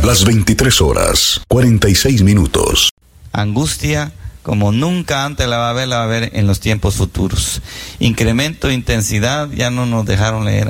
Las 23 horas, 46 minutos. Angustia como nunca antes la va a haber en los tiempos futuros. Incremento de intensidad, ya no nos dejaron leer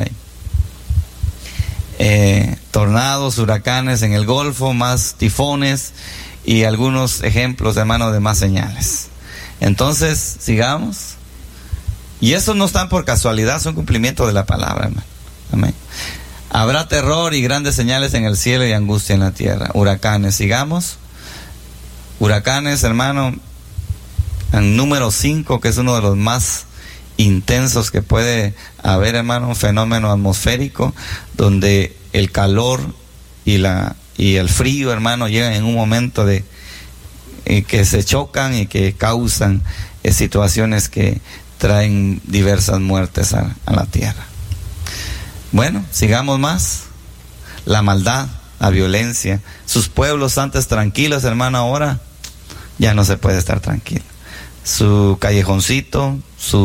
ahí. Tornados, huracanes en el Golfo, más tifones y algunos ejemplos, hermano, de más señales. Entonces, sigamos. Y eso no están por casualidad, son cumplimiento de la palabra, hermano. Amén. Habrá terror y grandes señales en el cielo y angustia en la tierra. Huracanes, sigamos. Huracanes, hermano, en número 5, que es uno de los más intensos que puede haber, hermano, un fenómeno atmosférico donde el calor y el frío, hermano, llegan en un momento de que se chocan y que causan situaciones que traen diversas muertes a la tierra. Bueno, sigamos más. La maldad, la violencia, sus pueblos antes tranquilos, hermano, ahora ya no se puede estar tranquilo. Su callejoncito,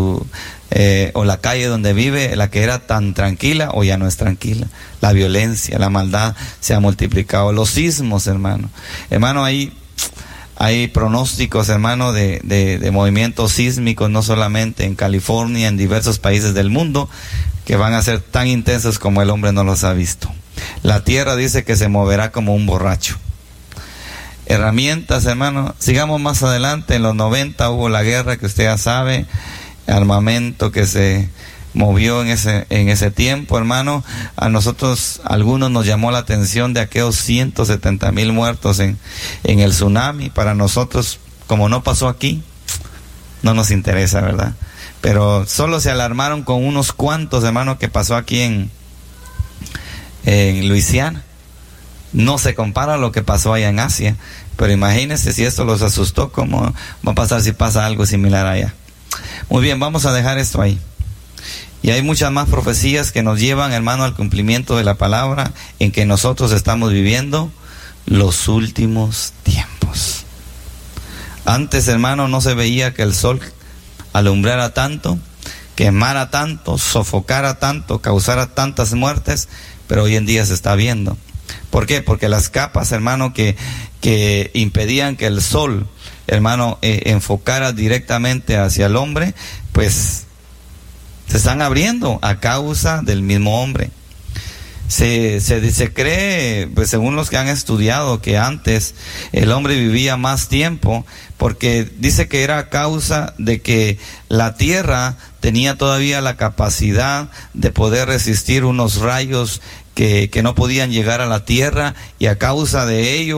o la calle donde vive, la que era tan tranquila, o ya no es tranquila. La violencia, la maldad se ha multiplicado. Los sismos, hermano. Hermano, hay pronósticos, hermano, de movimientos sísmicos, no solamente en California, en diversos países del mundo, que van a ser tan intensos como el hombre no los ha visto. La tierra dice que se moverá como un borracho. Herramientas, hermano. Sigamos más adelante. En los 90 hubo la guerra, que usted ya sabe, armamento que se movió en ese tiempo, hermano. A nosotros, algunos nos llamó la atención de aquellos 170,000 muertos en el tsunami. Para nosotros, como no pasó aquí, no nos interesa, ¿verdad? Pero solo se alarmaron con unos cuantos, hermano, que pasó aquí en Luisiana. No se compara a lo que pasó allá en Asia, pero imagínense si esto los asustó, ¿cómo va a pasar si pasa algo similar allá? Muy bien, vamos a dejar esto ahí. Y hay muchas más profecías que nos llevan, hermano, al cumplimiento de la palabra, en que nosotros estamos viviendo los últimos tiempos. Antes, hermano, no se veía que el sol alumbrara tanto, quemara tanto, sofocara tanto, causara tantas muertes, pero hoy en día se está viendo. ¿Por qué? Porque las capas, hermano, que impedían que el sol, hermano, enfocara directamente hacia el hombre, pues se están abriendo a causa del mismo hombre. Se cree, pues según los que han estudiado, que antes el hombre vivía más tiempo, porque dice que era a causa de que la tierra tenía todavía la capacidad de poder resistir unos rayos que no podían llegar a la tierra, y a causa de ello